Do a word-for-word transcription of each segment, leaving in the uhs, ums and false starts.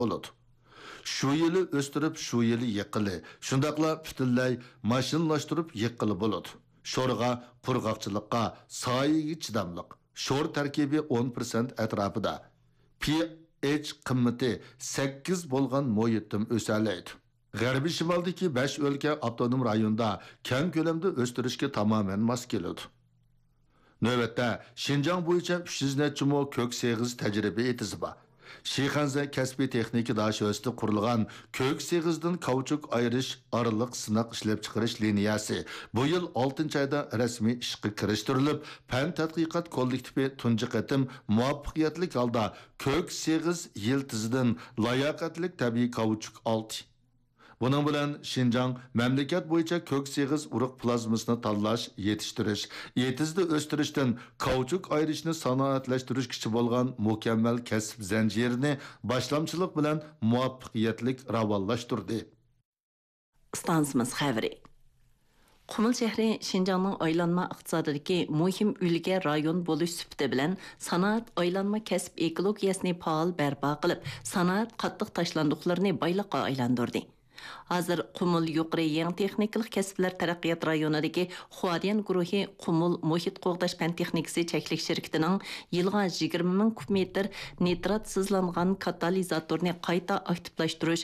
bo'ladi. Shu yili o'stirib, shu yili yiqili. Shundaqla butunlay mashinlashtirib yiqili bo'ladi. Sho'rga, qurg'oqchilikqa, soyiga chidamliq. Sho'r tarkibi o'n foiz atrofida. pH qimmati sakkiz bo'lgan muhitdim o'salaydi. G'arbiy shimoldagi besh o'lka avtonom rayonda keng ko'lamda o'stirishga tamoman mos keladi. Navbatda Şinjan bo'yicha uch yuz necha mo ko'k seg'iz tajriba etizi bor. Shixanza kasbiy texnika dashasida qurilgan ko'k seg'izdan kauchuk ayirish oraliq sinoq ishlab chiqarish liniyasi bu yil oltinchi oyda rasmiy ishga kirishtirilib, fan tadqiqot kollektivi tunji qatim muvaffaqiyatli holda ko'k seg'iz yiltizidan layoqatli tabiiy kauchuk oldi. Bunun bilan Şinjan mamlakat bo'yicha ko'k seg'iz urug' plazmasini tanlash, yetishtirish, yetizda o'stirishdan kauchuk ayrishni sanoatlashtirishga bo'lgan mukammal kasb zanjirini boshlamchilik bilan muvaffaqiyatli ravonlashtirdi. Stansimiz xabari. Qumul shahri Şinjanning aylanma iqtisodidagi muhim ulga rayon bo'lish sifati bilan sanoat aylanma kasb ekologiyasini faol barpo qilib, sanoat qattiq tashlandiqlarini boyliqqa aylantirdi. Hazır Qumul yuqori yangi texnikalik kasblar taraqqiyot rayonidagi Xuadian guruhi Qumul muhit qo'g'dash fan texnikasi cheklik shirkatining yilga yigirma ming kub metr nitratsizlangan katalizatorni qayta aktivlashtirish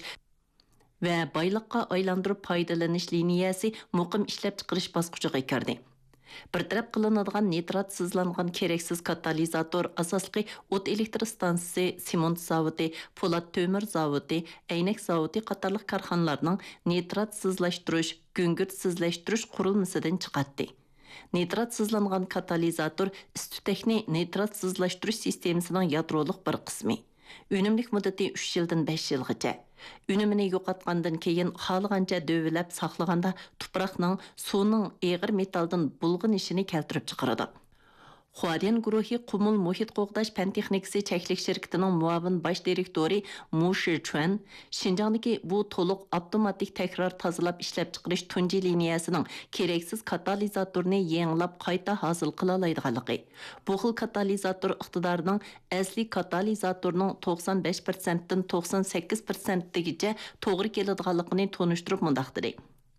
va boyliqqa aylantirib foydalanish liniyasi muqim ishlab chiqarish bosqichiga kirdi. Bir taraf qilinadigan nitratsizlangan keraksiz katalizator asosli o't elektr stansiyasi, sement zavodi, po'lat to'mir zavodi, aynak zavodi qatorliq korxonalarning nitratsizlashtirish, gungurtsizlashtirish qurilmasidan chiqadi. Nitratsizlangan katalizator istutekni nitratsizlashtirish sistemasining yadroliq bir qismi. Ünümlük muddati uch yildan besh yilgacha. Ünümini yo'qotgandan keyin xohlagancha dövilab saqlaganda tuproqning, suvning eg'ir metalldan bulg'inishini keltirib chiqaradi. Xuadian guruhi Qumul muhit qo'g'dash fan texnikasi cheklik shirkatining muavin bosh direktori Mu Shichuan, Şinjandagi bu to'liq avtomatik takror tozalab ishlab chiqarish tunji liniyasining keraksiz katalizatorni yanglab qayta hosil qila oladiganligi. Bu xil katalizator iqtidorining asli katalizatorning to'qson besh foiz dan to'qson sakkiz foizgacha to'g'ri keladiganligini tonishtirib mundaqdir.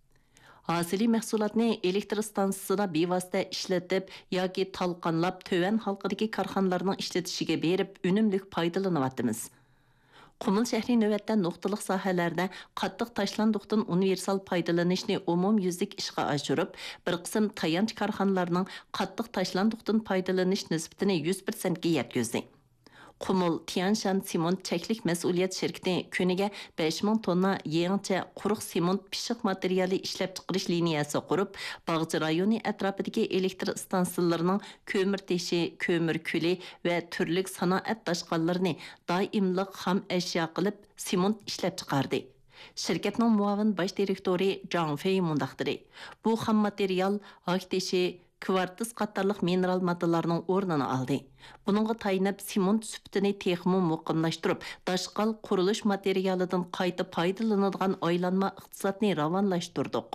Hasili mahsulotni elektr stansiyasida bevosita ishlatib yoki talqonlab töven halqidagi korxonalarning ishlatishiga berib unumli foydalanyapmiz. Qumul shahri navbatda nuqtaliq sohalarda qattiq tashlandiqdan universal foydalanishni umumyuzlik ishga oshirib, bir qism tayanch korxonalarning qattiq tashlandiqdan foydalanish nisbatini yuz foiz ga yetkazdi. Qumul Tianshan Sement cheklik mas'uliyat shirkati kuniga besh ming tonna yangicha quruq sement pishiq materiali ishlab chiqarish liniyasi qurib, Bag'chi rayoni atrofidagi elektr stansiyalarining ko'mir teshi, ko'mir kuli va turli sanoat tashqalarini doimliq xam ashyo qilib sement ishlab chiqardi. Shirkatning muavin bosh direktori Zhang Fei mundaqdir. Bu xam material haq teshi, kvartis qatorliq mineral moddalarning o'rnini oldi. Buningga tayinib sement sifatini texmo muqimlashtirib, dashqal qurilish materialidan qayta foydalanadigan aylanma iqtisodni ravonlashtirdik.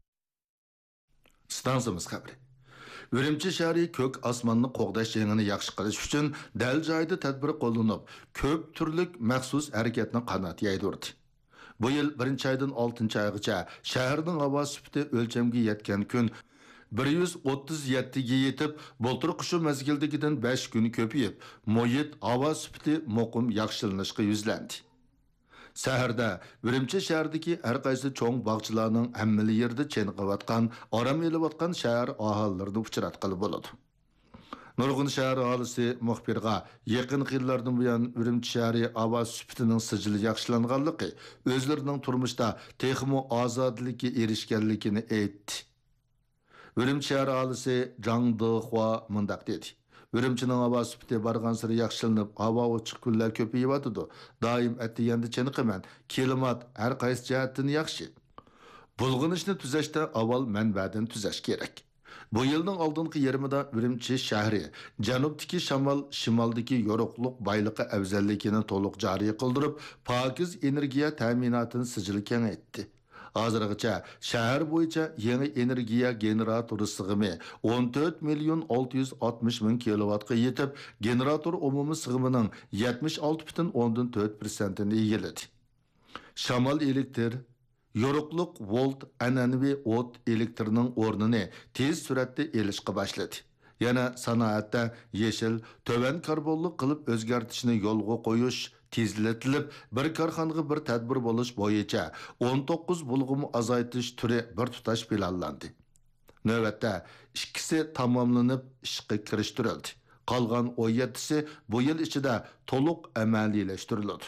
Stansimiz xabari. Urumchi shahri ko'k osmonni qo'g'dash jangini yaxshi qilish uchun dal joyda tadbir qo'llanib, ko'p turlik maxsus harakatni qanot yaydirdi. Bu yil birinchi oydan oltinchi oygacha shaharning havo sifati o'lchamga yetgan kun bir yuz o'ttiz yetti ga yetib, bo'ltirq shu mezgildagidan besh kun ko'payib, muhit havo sifati muqim yaxshilanishga yuzlandi. Saharda Urumchi shahridagi har qaysi cho'ng bog'chilarning hammali yerda cheniqayotgan, orom elayotgan shahar aholilarini uchratqili bo'ladi. Nurg'un shahar aholisi muxbirga yaqin yillardan buyon Urumchi shahri havo sifatining sijili yaxshilanganligi, o'zlarining turmushda texmo ozodlikka erishganligini aytdi. Urumchi shahar aholisi Zhang Dehua mundaq dedi. Urumchining havo sifati bargan sari yaxshilanib, havo ochiq kunlar ko'payibdi. Doim atiyanda chiniqaman. Klimat har qaysi jihatdan yaxshi. Bulg'inishni tuzashda avval manbadan tuzash kerak. Bu yilning oldingi yarmida Urumchi shahri janubdagi shamol, shimoldagi yo'riqliq boyliqi afzalligini to'liq joriy qildirib, pokiz energiya ta'minotini sijil kengaytdi. Hozirgacha shahar bo'yicha yangi energiya generatori sig'imi o'n to'rt million olti yuz oltmish ming kilovatga yetib, generator umumiy sig'imining yetmish olti butun o'ndan to'rt prosentini egalladi. Shamol elektr, yoruqliq volt an'anaviy o't elektrining o'rnini tez suratda elishga boshladi. Yana sanoatda yeshil, tovan karbonli qilib o'zgartishni yo'lga qo'yish tezlatilib, bir korxonaga bir tadbir bo'lish bo'yicha o'n to'qqiz bulg'um azaytish turi bir tutash planlandi. Navbatda ikkisi tamomlanib ishga kirishtirildi. Qolgan o'n yettisi bu yil ichida to'liq amaliylashtiriladi.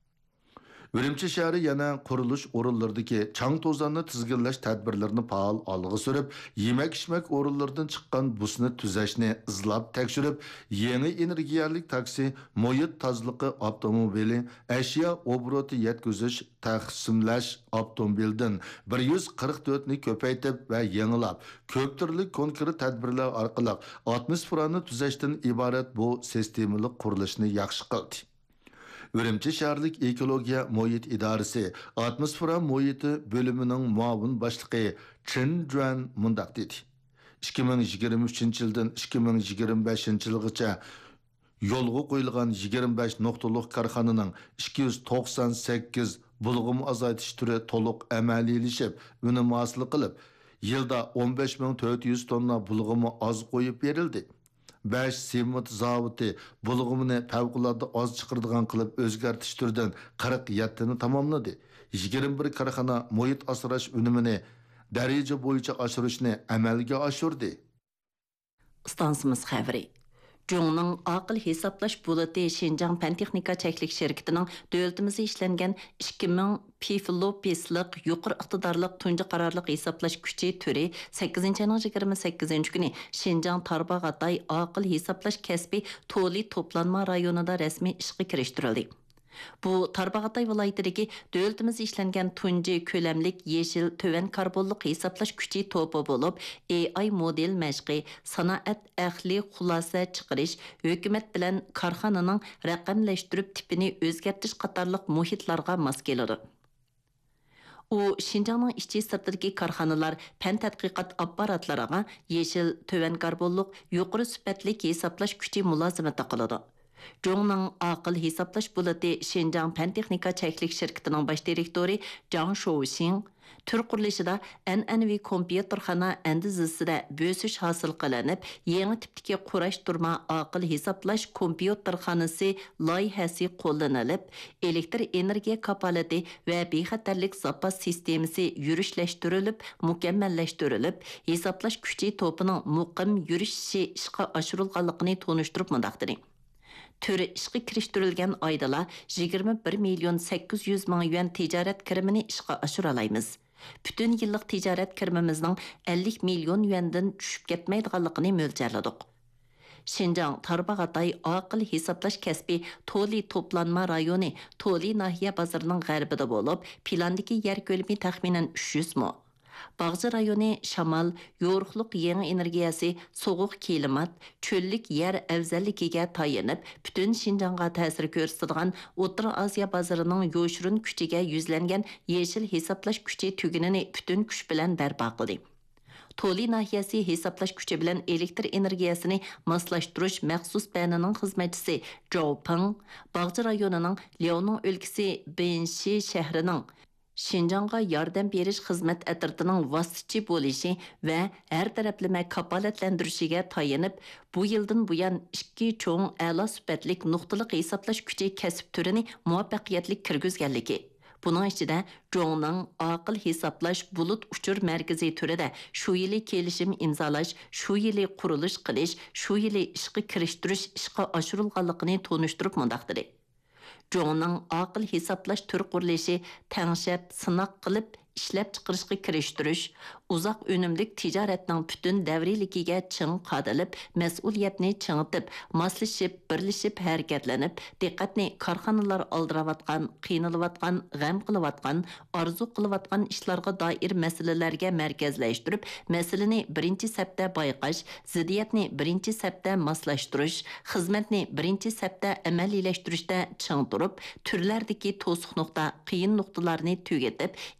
Ürümçi şəhəri yana quruluş orunlarındakı çang tozanını tizginlash tədbirlərini faal alğı sürüb, yemək-içmək orunlarından çıqqan busunu tüzəşni izlab təkşürüb, yeni energiyalik taksi, moyit tazlıqı avtomobili, əşya obrotu yetküzüş, təqsimləş avtomobildən bir yuz qirq to'rtni köpəytib və yenilab, köp türlü konkret tədbirlər arqılıq atmosferani tüzəşdən ibarət bu sistemlik quruluşni yaxşı qıldı. Ürümçi şəhərlik ekologiya moyit idarəsi atmosfera moyiti bölümünün muavin başlığı Chen Juan mundaq dedi. ikki ming yigirma uchinchi yildan ikki ming yigirma beshinchi yilgacha yo'lga qo'yilgan yigirma besh nuqtalik korxonaning ikki yuz to'qson sakkiz bulg'um azaytish turi to'liq amaliylashib, uni hosil qilib, yilda o'n besh ming to'rt yuz tonna bulg'umi oz qo'yib berildi. besh sement zavodi bulg'umini favqulodda oz chiqirdigan qilib o'zgartish turidan qirq yettini tamomladi. yigirma bir korxona muhit asrash unumini daraja bo'yicha oshirishni amalga oshirdi. Stansimiz xəbəri. Cunның aqıl hesaplash bulati Şinjan Pan Texnika Çəklik şirketining dövlətimizdə işlənən ikki ming piflopislik yuqur iqtidarlıq tunji qararlıq hesaplash kuchi türi sakkizinchi ayning yigirma sakkizinchi kuni Şinjan Tarbağatay aqıl hesaplash kasbi toli toplanma rayonida rasmiy ishga kirishtirildi. Bu Tarbağatay viloyatidagi dövlətimizdə işlənən tunji köləmlik yeşil töven karbonluq hesaplash kuchi to'pi bo'lib, A I model məşqi, sanoat ahli xulosa chiqarish, hökumət bilan korxonaning raqamlashtirib tipini o'zgartirish qatorliq muhitlarga mos keladi. U Şinjanның ishchi sirtidagi korxonalar pan tadqiqot apparatlariga yeşil töven karbonluq yuqori sifatli hesaplash kuchi mulozimati qiladi. Cunның aqıl hesaplash bulati Şinjan Pan Texnika Çəklik şirketining baş direktori Zhang Shouxing tür qurilishida an'anaviy kompyuterxona andizisida bo'sish hosil qilinib, yangi tipdagi qurashtirma aqıl hesaplash kompyuterxonasi loyihasi qo'llanilib, elektr energiya kapolati va bexatarlik zapas sistemasi yurishlashtirilib, mukammallashtirilib, hesaplash kuchi to'pining muqim yurishi ishga oshirilganligini tonishtirib mundaqdir. Türü ishga kirishtirilgan oydala yigirma bir million sakkiz yuz ming yuan tijorat kirimini ishga oshiralaymiz. Bütün yillik tijorat kirimimizning ellik million yuandan tushib ketmaydiganligini mo'ljalladik. Şinjan Tarbağatay aqıl hesaplash kasbi Toli toplanma rayoni Toli nahiya bozorining g'arbida bo'lib, plandagi yer ko'lami taxminan uch yuz mo. Bağcı rayoni shamol, yo'riqliq yangi energiyasi, soğuq klimat, cho'llik yer afzalligiga tayanib, butun Şinjanga ta'sir ko'rsatadigan O'rta Osiyo bozorining yo'shirin kuchiga yuzlangan yeshil hesaplash kuchi tugunini butun kuch bilan barpo qildi. Toli nahiyasi hesaplash kuchi bilan elektr energiyasini moslashtirish maxsus banining xizmatchisi Zhou Peng, Bağcı rayonining Liaoning o'lkasi Benshi shahrining Şinjanga yordam berish xizmat atritining vositachi bo'lishi va har taraflama kapolatlantirishiga tayanib, bu yildan buyon ikki cho'ng a'lo sifatlik nuqtaliq hesaplash kuchi kasb turini muvaffaqiyatli kirgizganligi. Bunun ichida Zhongning aql hesaplash bulut uchur markazi turida shu yili kelishim imzolash, shu yili qurilish qilish, shu yili ishga kirishtirish ishga oshirilganligini tonishtirib mundaqdir. Zhongning aql hesaplash tur qurilishi tangshab, sinoq qilib ishlab chiqarishga kirishtirish, uzoq unumlik tijoratning butun davriyligiga ching qadilib, mas'uliyatni chingitib, moslashib, birlashib harakatlanib, diqqatni korxonalar oldirayotgan, qiynalayotgan, g'am qilayotgan, orzu qilayotgan ishlarga doir masalalarga markazlashtirib, masalani birinchi safda bayqash, ziddiyatni birinchi safda moslashtirish, xizmatni birinchi safda amaliylashtirishda ching turib, turlardagi to'siq nuqta, qiyin nuqtalarni tugatib, ishlab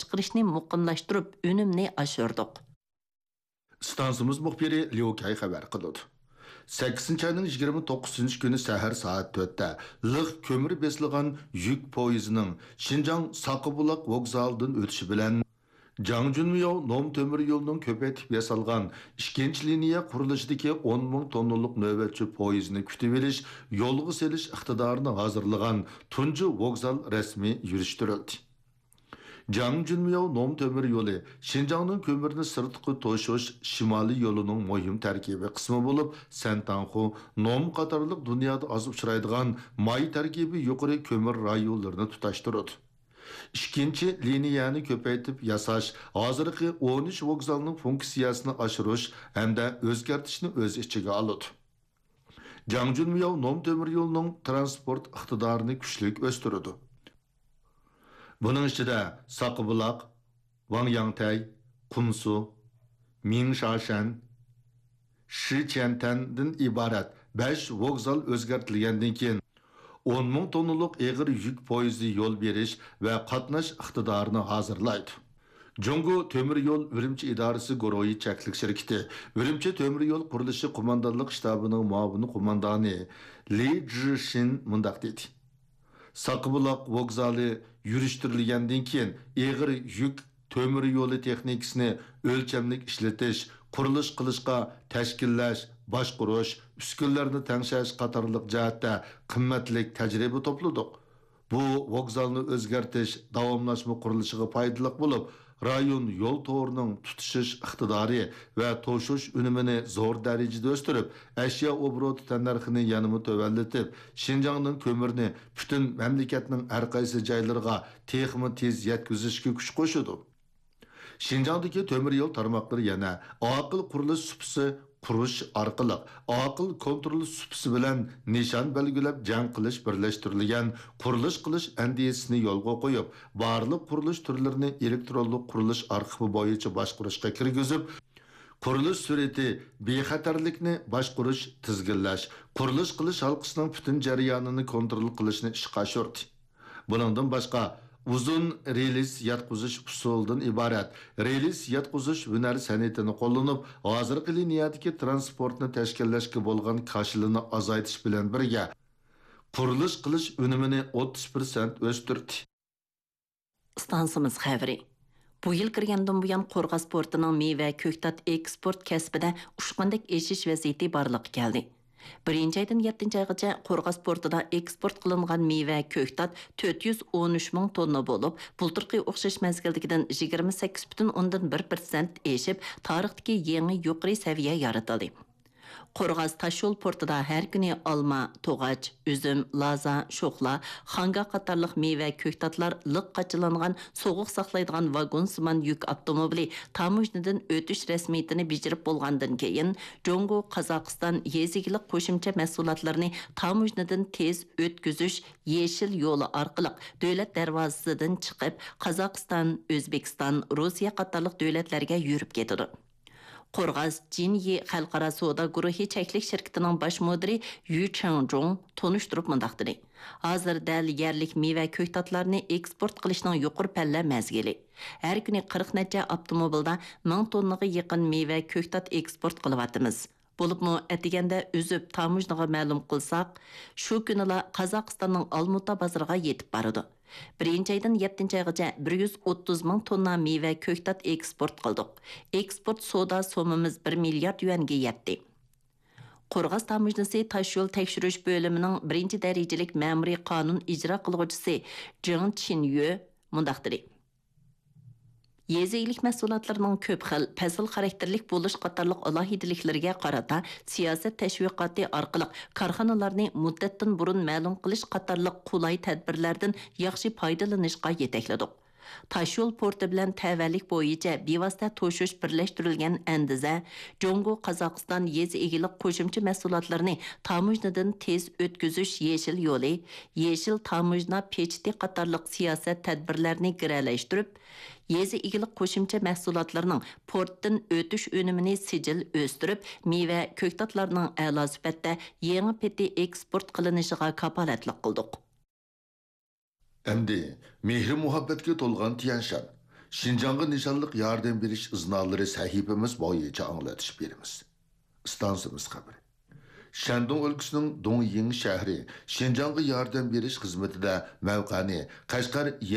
boshqarishni muqimlashtirib, unumni oshirdik. Stansimiz muxbiri Liu Kay xabar qildi. sakkizinchi ayning yigirma to'qqizinchi kuni sahar soat to'rtda liq ko'mir besilgan yuk poyezining Xinjiang Saqibulaq vokzalidan o'tishi bilan Jangjunmyo Nom temir yo'lining ko'paytib yasalgan ikkinchi liniya qurilishidagi o'n ming tonnalik navbatchi poyezni kutib olish, yo'lga selish iqtidorini hozirlagan tunji vokzal rasmiy yurishtirildi. Jangjunmyo Nom temir yo'li Xinjiangning ko'mirni sirtqi to'shish shimoliy yo'lining muhim tarkibiy qismi bo'lib, Santanxu, Nom qatorliq dunyoda oz uchraydigan may tarkibi yuqori ko'mir rayonlarini tutashtiradi. ikkinchi liniyani ko'paytib yasash, hozirgi o'n uch vokzalning funksiyasini oshirish hamda o'zgartirishni o'z ichiga oladi. Jangjunmyo Nom temir yo'lining transport iqtidorini kuchli o'stiradi. Bunun içinde Saqibulaq, Wangyangtay, Qunsu, Mingshanshan, Shiqiantandan ibaret besh vokzal o'zgartirilgandan keyin o'n ming tonnalik eg'ir yuk poyezdi yo'l berish va qatnash iqtidorini hozirlaydi. Jungo Temir yo'l Urumchi idorasi guruhi cheklik shirkati Urumchi temir yo'l qurilishi qo'mondonlik shtabining muavin qo'mondoni Li Zhishin mundaq dedi. Saqibulaq vokzali yurishtirilgandan keyin eg'ir yuk temir yo'li texnikasini o'lchamlik ishlatish, qurilish qilishga tashkillash, boshqarish, uskunlarni tangshash qatorliq jihatda qimmatli tajriba to'pladik. Bu vokzalni o'zgartirish davomlashma qurilishiga foydali bo'lib, rayon yo'l to'rining tutishish iqtidori va to'shish unumini zo'r darajada o'stirib, ashyo obroti tannarxini yanada tuvallatib, Xinjiangning ko'mirni butun mamlakatning har qaysi joylariga texmi tez yetkazishga kuch qo'shadi. Xinjiangdagi temir yo'l tarmoqlari yana aql qurilish supsi qurish orqali aql kontrol supsi bilan nishon belgilab jang qilish birlashtirilgan qurilish qilish andisini yo'lga qo'yib, barliq qurilish turlarini elektronlik qurilish arxivi bo'yicha boshqarishga kirgizib, qurilish surati bexatarlikni boshqarish, tizginlash, qurilish qilish halqasining butun jarayonini kontrol qilishni ishga oshirdi. Buningdan boshqa uzun relis yatqizish usulidan iborat relis yatqizish hunar san'atini qo'llanib, hozirgi liniyadagi transportni tashkillashga bo'lgan qarshilikni azaytish bilan birga qurilish qilish unumini o'ttiz foiz o'stirdi. Stansimiz xabari. Bu yil kirgandan buyon Qo'rg'as portining meva ko'ktat eksport kasbida ushqandek eshish vaziyati borliqqa keldi. Birinci aydan yettinchi aygacha Qo'rg'as portida eksport qilingan meva ko'ktat to'rt yuz o'n uch ming tonna bo'lib, bulturqi o'xshash mezgildagidan yigirma sakkiz butun o'ndan bir foiz eshib, tarixdagi yangi yuqori saviya yaratildi. Qo'rg'as Tashyo'l portida har kuni olma, to'g'ach, üzüm, laza, sho'xla, xanga qatorliq meva ko'ktatlar liq qachilangan, sovuq saqlaydigan vagon-siman yuk avtomobili tamojnadan o'tish rasmiyatini bijirib bo'lgandan keyin Jongo Qozog'iston yezigilik qo'shimcha mahsulotlarni tamojnadan tez o'tkazish yeshil yo'li orqali davlat darvozasidan chiqib, Qozog'iston, O'zbekiston, Rossiya qatorliq davlatlarga yurib ketadi. Qo'rg'as Jinyi xalqaro savdo guruhi cheklik shirkatining bosh mudiri Yu Changjong tonishtirib mundaq dedi. Hozir dal yerlik meva ko'ktatlarni eksport qilishning yuqori palla mazgili. Har kuni qirq necha avtomobilda ming tonnaga yaqin meva ko'ktat eksport qilyapmiz. Bo'libmi atiganda üzüb tamojnaga ma'lum qilsaq, shu kunila Qozog'istonning Olmuta bozoriga yetib boradi. Birinchi aydan yettinchi aygacha bir yuz o'ttiz ming tonna meva ko'ktat eksport qildik. Eksport soda somimiz bir milliard yuanga yetdi. Qo'rg'as tamojnasi Tashyo'l tekshirish bo'limining birinchi darajalik ma'muriy qonun ijro qiluvchisi Jing Chinyu mundaq dedi. Yezilik mahsulotlarning ko'p xil, fasl xarakterlik bo'lish qatorliq alohidaliklariga qarata siyosat tashviqoti orqali korxonalarni muddatdan burun ma'lum qilish qatorliq qulay tadbirlardan yaxshi foydalanishga yetakladik. Tashyo'l porti bilan tavallik bo'yicha bevosita to'shish birlashtirilgan andiza Jongo Qozog'iston yez egilik qo'shimcha mahsulotlarini tamojnadan tez o'tkazish yeshil yo'li, yeshil tamojna pechti qatorliq siyosat tadbirlarini giralashtirib, yezi egilik qo'shimcha mahsulotlarning portdan o'tish unumini sijil o'stirib, meva ko'ktatlarning a'lo sifatda yangi peti eksport qilinishiga kapolatlik qildik. Endi mehri muhabbatga to'lgan Tiyanshan Şinjanğa nişanlıq yardım beriş iznalları sahibimiz boyunca anlatışıp berimiz. Stansımız xabari. Shandong өлкәсенең Dongying shahri Şinjanğa yardım beriş xizmatida mavqani Qashqar